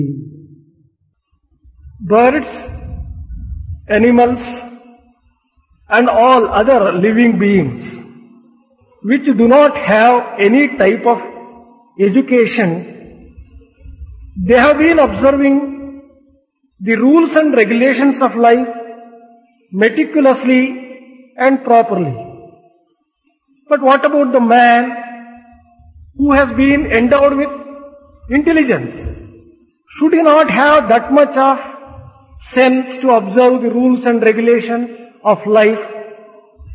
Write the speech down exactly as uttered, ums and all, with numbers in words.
Birds, animals, and all other living beings which do not have any type of education, they have been observing the rules and regulations of life meticulously and properly. But what about the man who has been endowed with intelligence? Should he not have that much of sense to observe the rules and regulations of life?